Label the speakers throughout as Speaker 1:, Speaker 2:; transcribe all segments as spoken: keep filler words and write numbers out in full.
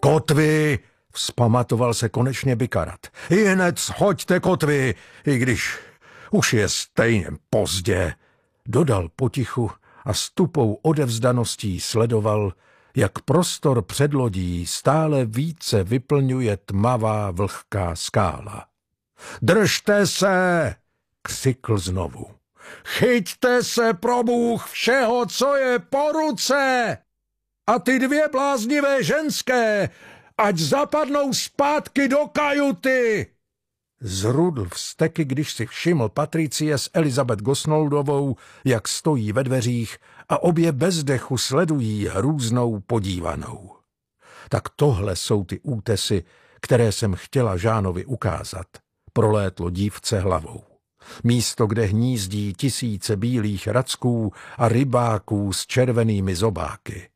Speaker 1: Kotvy! Vzpamatoval se konečně Bikarat. Ihned schoďte kotvy, i když už je stejně pozdě. Dodal potichu a s tupou odevzdaností sledoval, jak prostor před lodí stále více vyplňuje tmavá vlhká skála. Držte se! Křikl znovu. Chyťte se, probůh, všeho, co je po ruce! A ty dvě bláznivé ženské, ať zapadnou zpátky do kajuty! Zrudl vzteky, když si všiml Patricie s Elizabeth Gosnoldovou, jak stojí ve dveřích a obě bez dechu sledují hrůznou podívanou. Tak tohle jsou ty útesy, které jsem chtěla Žánovi ukázat, prolétlo dívce hlavou. Místo, kde hnízdí tisíce bílých racků a rybáků s červenými zobáky.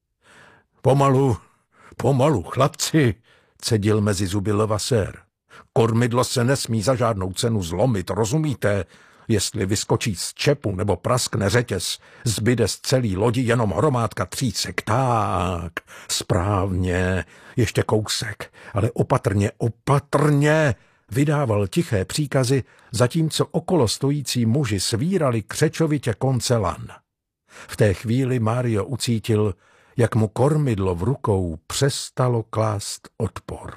Speaker 1: Pomalu, pomalu, chlapci, cedil mezi zuby Levasseur. Kormidlo se nesmí za žádnou cenu zlomit, rozumíte? Jestli vyskočí z čepu nebo praskne řetěz, zbyde z celý lodi jenom hromádka třísek. Tak, správně, ještě kousek, ale opatrně, opatrně, vydával tiché příkazy, zatímco okolo stojící muži svírali křečovitě konce lan. V té chvíli Mário ucítil, jak mu kormidlo v rukou přestalo klást odpor.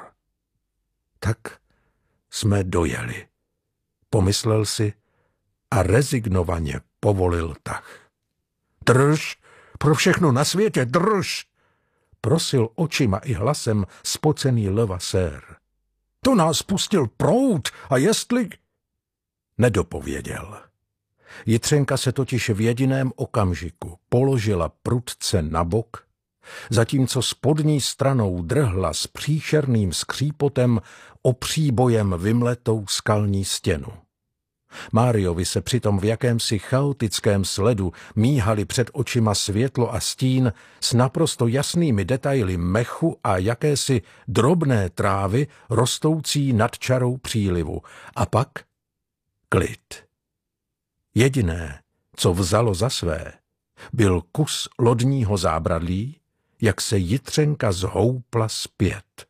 Speaker 1: Tak jsme dojeli, pomyslel si a rezignovaně povolil tah. Drž, pro všechno na světě drž, prosil očima i hlasem spocený Levasseur. To nás pustil proud a jestli... Nedopověděl. Jitřenka se totiž v jediném okamžiku položila prudce na bok, zatímco spodní stranou drhla s příšerným skřípotem opříbojem vymletou skalní stěnu. Máriovi se přitom v jakémsi chaotickém sledu míhali před očima světlo a stín s naprosto jasnými detaily mechu a jakési drobné trávy rostoucí nad čarou přílivu. A pak klid. Jediné, co vzalo za své, byl kus lodního zábradlí, jak se Jitřenka zhoupla zpět.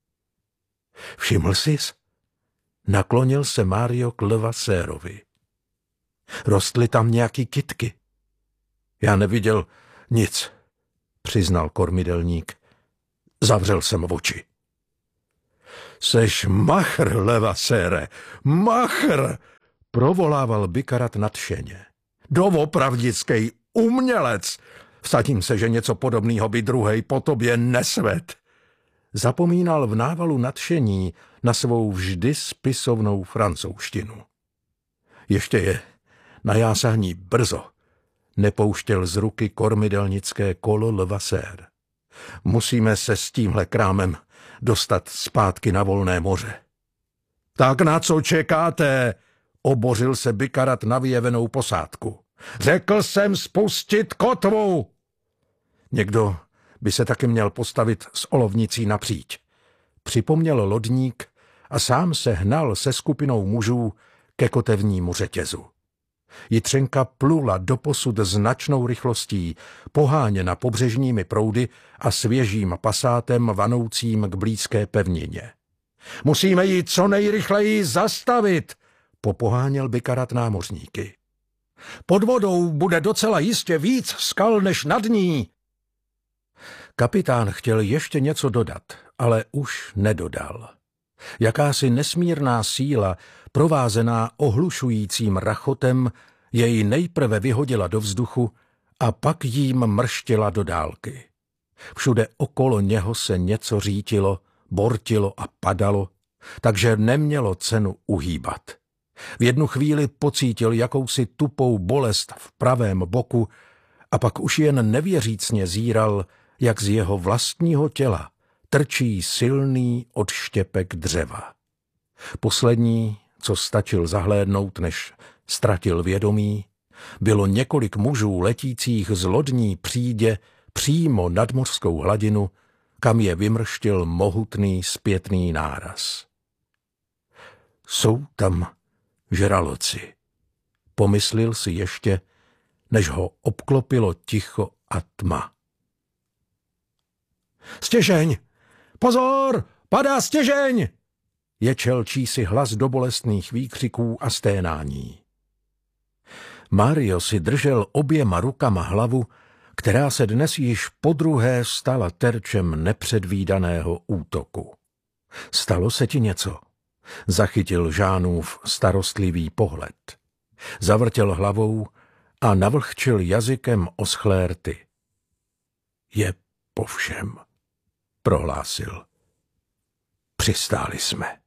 Speaker 1: Všiml sis? Naklonil se Mário k Levasseurovi. Rostly tam nějaký kytky. Já neviděl nic, přiznal kormidelník. Zavřel jsem oči. Seš machr, Levasseure, machr, provolával Bikarat nadšeně. Doopravdickej umělec. Vsadím se, že něco podobného by druhej po tobě nesved. Zapomínal v návalu nadšení na svou vždy spisovnou francouzštinu. Ještě je na jásání brzo, nepouštěl z ruky kormidelnické kolo Levasseur. Musíme se s tímhle krámem dostat zpátky na volné moře. Tak na co čekáte? Obořil se Bikarat na vyjevenou posádku. Řekl jsem spustit kotvu! Někdo by se taky měl postavit s olovnicí napříč. Připomněl lodník a sám se hnal se skupinou mužů ke kotevnímu řetězu. Jitřenka plula doposud značnou rychlostí, poháněna pobřežními proudy a svěžím pasátem vanoucím k blízké pevnině. Musíme ji co nejrychleji zastavit, popoháněl Bikarat námořníky. Pod vodou bude docela jistě víc skal než nad ní. Kapitán chtěl ještě něco dodat, ale už nedodal. Jakási nesmírná síla, provázená ohlušujícím rachotem, jej nejprve vyhodila do vzduchu a pak jím mrštila do dálky. Všude okolo něho se něco řítilo, bortilo a padalo, takže nemělo cenu uhýbat. V jednu chvíli pocítil jakousi tupou bolest v pravém boku a pak už jen nevěřícně zíral, jak z jeho vlastního těla trčí silný odštěpek dřeva. Poslední, co stačil zahlédnout, než ztratil vědomí, bylo několik mužů letících z lodní přídě přímo nad mořskou hladinu, kam je vymrštil mohutný zpětný náraz. Jsou tam žraloci, pomyslil si ještě, než ho obklopilo ticho a tma. Stěžeň, Pozor! Padá stěžeň! Ječel čísi hlas do bolestných výkřiků a sténání. Mario si držel oběma rukama hlavu, která se dnes již podruhé stala terčem nepředvídaného útoku. Stalo se ti něco? Zachytil Žánův starostlivý pohled. Zavrtěl hlavou a navlhčil jazykem oschlé rty. Je po všem, prohlásil. Přistáli jsme.